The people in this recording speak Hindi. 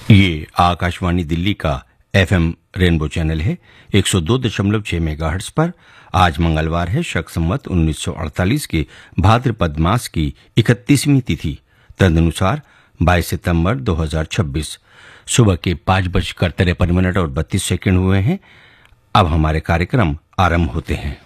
ये आकाशवाणी दिल्ली का एफएम रेनबो चैनल है 102.6 मेगाहर्ट्ज पर। आज मंगलवार है, शक संवत 1948 के भाद्रपद मास की 31वीं तिथि, तदनुसार 22 सितंबर 2026। सुबह के 5:53 और 32 सेकंड हुए हैं। अब हमारे कार्यक्रम आरंभ होते हैं।